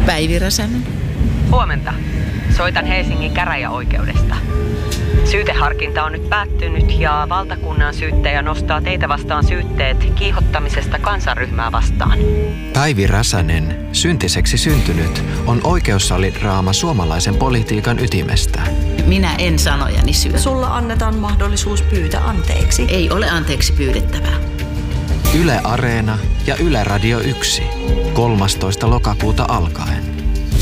Päivi Räsänen. Huomenta. Soitan Helsingin käräjäoikeudesta. Syyteharkinta on nyt päättynyt ja valtakunnan syyttäjä nostaa teitä vastaan syytteet kiihottamisesta kansanryhmää vastaan. Päivi Räsänen, syntiseksi syntynyt, on oikeussalidraama suomalaisen politiikan ytimestä. Minä en sanojani syö. Sulla annetaan mahdollisuus pyytää anteeksi. Ei ole anteeksi pyydettävää. Yle Areena ja Yle Radio 1. 13. lokakuuta alkaen.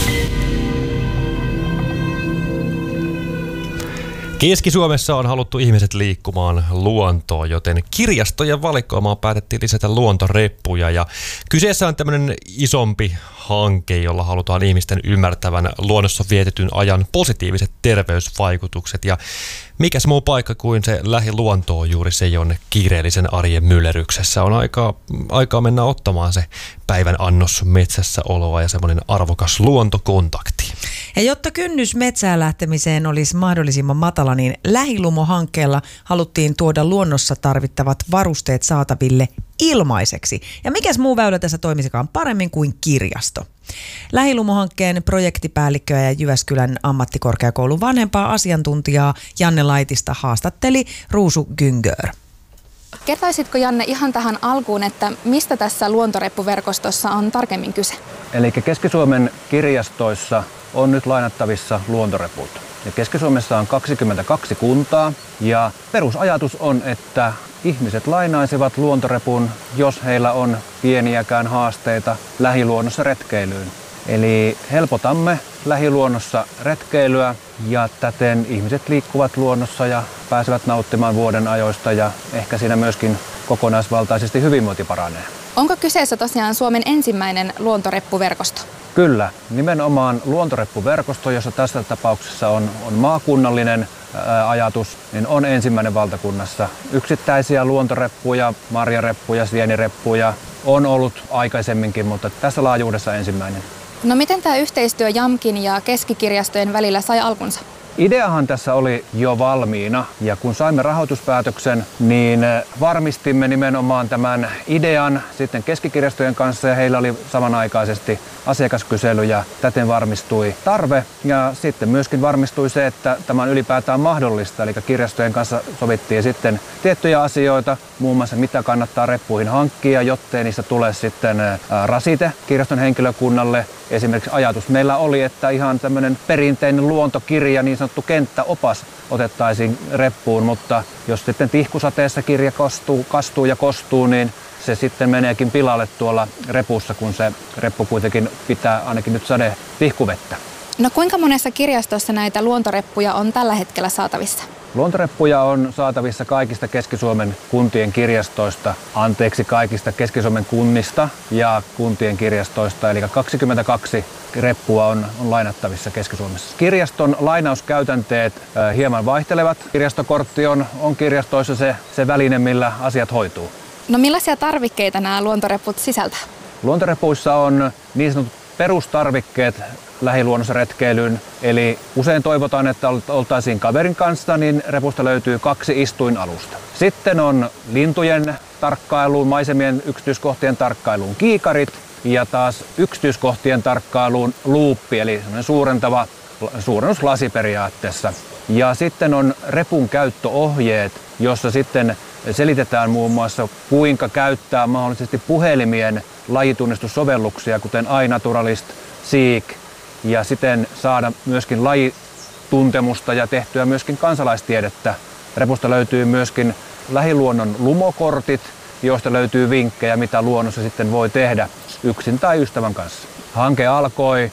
Keski-Suomessa on haluttu ihmiset liikkumaan luontoon, joten kirjastojen valikoimaan päätettiin lisätä luontoreppuja. Ja kyseessä on tämmöinen isompi hanke, jolla halutaan ihmisten ymmärtävän luonnossa vietetyn ajan positiiviset terveysvaikutukset. Ja mikäs muu paikka kuin se lähiluonto on juuri se, jonne kiireellisen arjen myllerryksessä on aikaa mennä ottamaan se päivän annos metsässä oloa ja semmoinen arvokas luontokontakti. Ja jotta kynnys metsään lähtemiseen olisi mahdollisimman matala, niin Lähilumo-hankkeella haluttiin tuoda luonnossa tarvittavat varusteet saataville ilmaiseksi. Ja mikäs muu väylä tässä toimisikaan paremmin kuin kirjasto? Lähilumo-hankkeen projektipäällikköä ja Jyväskylän ammattikorkeakoulun vanhempaa asiantuntijaa Janne Laitista haastatteli Ruusu Güngör. Kertoisitko, Janne, ihan tähän alkuun, että mistä tässä luontoreppuverkostossa on tarkemmin kyse? Eli Keski-Suomen kirjastoissa on nyt lainattavissa luontoreput. Ja Keski-Suomessa on 22 kuntaa ja perusajatus on, että ihmiset lainaisivat luontorepun, jos heillä on pieniäkään haasteita lähiluonnossa retkeilyyn. Eli helpotamme lähiluonnossa retkeilyä ja täten ihmiset liikkuvat luonnossa ja pääsevät nauttimaan vuoden ajoista ja ehkä siinä myöskin kokonaisvaltaisesti hyvinvointi paranee. Onko kyseessä tosiaan Suomen ensimmäinen luontoreppuverkosto? Kyllä, nimenomaan luontoreppuverkosto, jossa tässä tapauksessa on maakunnallinen ajatus, niin on ensimmäinen valtakunnassa. Yksittäisiä luontoreppuja, marjareppuja, sienireppuja on ollut aikaisemminkin, mutta tässä laajuudessa ensimmäinen. No miten tämä yhteistyö JAMKin ja keskikirjastojen välillä sai alkunsa? Ideahan tässä oli jo valmiina ja kun saimme rahoituspäätöksen, niin varmistimme nimenomaan tämän idean sitten keskikirjastojen kanssa ja heillä oli samanaikaisesti asiakaskysely ja täten varmistui tarve ja sitten myöskin varmistui se, että tämä on ylipäätään mahdollista. Eli kirjastojen kanssa sovittiin sitten tiettyjä asioita, muun muassa mitä kannattaa reppuihin hankkia, jottei niistä tule sitten rasite kirjaston henkilökunnalle. Esimerkiksi ajatus meillä oli, että ihan tämmöinen perinteinen luontokirja, niin sanottu kenttäopas, otettaisiin reppuun, mutta jos sitten tihkusateessa kirja kastuu ja kostuu, niin se sitten meneekin pilalle tuolla repussa, kun se reppu kuitenkin pitää ainakin nyt tihkuvettä. No kuinka monessa kirjastossa näitä luontoreppuja on tällä hetkellä saatavissa? Luontoreppuja on saatavissa kaikista Keski-Suomen kuntien kirjastoista, kaikista Keski-Suomen kunnista ja kuntien kirjastoista, eli 22 reppua on lainattavissa Keski-Suomessa. Kirjaston lainauskäytänteet hieman vaihtelevat. Kirjastokortti on kirjastoissa se väline, millä asiat hoituu. No millaisia tarvikkeita nämä luontoreput sisältää? Luontorepuissa on niin sanotut perustarvikkeet lähiluonnossa retkeilyyn. Eli usein toivotaan, että oltaisiin kaverin kanssa, niin repusta löytyy 2 istuinalusta. Sitten on lintujen tarkkailuun, maisemien yksityiskohtien tarkkailuun kiikarit ja taas yksityiskohtien tarkkailuun luuppi, eli suurentava suurennuslasi periaatteessa. Ja sitten on repun käyttöohjeet, jossa sitten selitetään muun muassa, kuinka käyttää mahdollisesti puhelimien lajitunnistustosovelluksia, kuten iNaturalist, Seek, ja siten saada myöskin lajituntemusta ja tehtyä myöskin kansalaistiedettä. Repusta löytyy myöskin lähiluonnon lumokortit, joista löytyy vinkkejä, mitä luonnossa sitten voi tehdä yksin tai ystävän kanssa. Hanke alkoi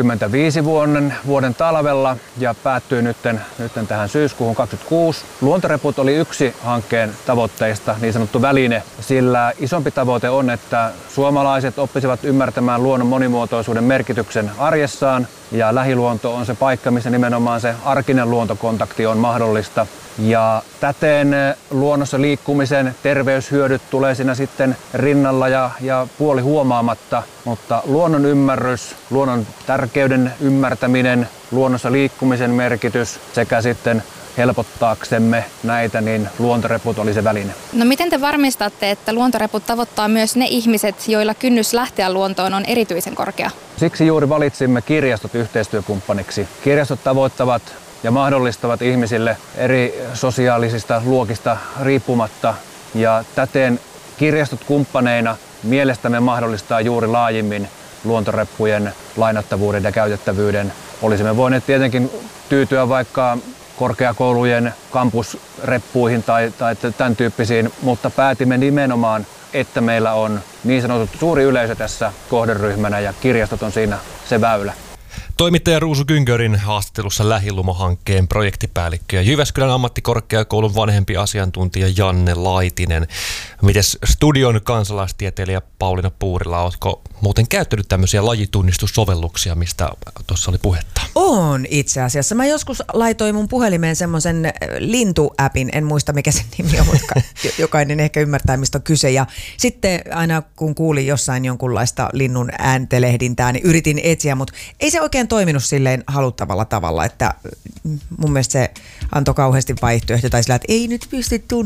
25 vuoden talvella ja päättyy nyt tähän syyskuuhun 2026. Luontoreput oli yksi hankkeen tavoitteista, niin sanottu väline, sillä isompi tavoite on, että suomalaiset oppisivat ymmärtämään luonnon monimuotoisuuden merkityksen arjessaan ja lähiluonto on se paikka, missä nimenomaan se arkinen luontokontakti on mahdollista. Ja täten luonnossa liikkumisen terveyshyödyt tulee siinä sitten rinnalla ja puoli huomaamatta, mutta luonnon ymmärrys, luonnon tärkeyden ymmärtäminen, luonnossa liikkumisen merkitys sekä sitten helpottaaksemme näitä, niin luontoreput oli se väline. No miten te varmistatte, että luontoreput tavoittaa myös ne ihmiset, joilla kynnys lähteä luontoon on erityisen korkea? Siksi juuri valitsimme kirjastot yhteistyökumppaniksi. Kirjastot tavoittavat ja mahdollistavat ihmisille eri sosiaalisista luokista riippumatta, ja täten kirjastot kumppaneina mielestämme mahdollistaa juuri laajimmin luontoreppujen lainattavuuden ja käytettävyyden. Olisimme voineet tietenkin tyytyä vaikka korkeakoulujen kampusreppuihin tai tämän tyyppisiin, mutta päätimme nimenomaan, että meillä on niin sanottu suuri yleisö tässä kohderyhmänä ja kirjastot on siinä se väylä. Toimittaja Ruusu Kynkörin haastattelussa Lähilumo-hankkeen projektipäällikkö ja Jyväskylän ammattikorkeakoulun vanhempi asiantuntija Janne Laitinen. Mites studion kansalaistieteilijä Pauliina Puurila, oletko muuten käyttänyt tämmöisiä lajitunnisussovelluksia, mistä tuossa oli puhetta? On itse asiassa. Mä joskus laitoin mun puhelimeen semmoisen lintuäpin, en muista mikä sen nimi on, mutta jokainen ehkä ymmärtää mistä on kyse. Ja sitten aina kun kuulin jossain jonkunlaista linnun ääntelehdintää, niin yritin etsiä, mutta ei se oikein toiminut silleen haluttavalla tavalla, että mun mielestä se antoi kauheasti vaihtoehtoja tai sillä, että ei nyt pysty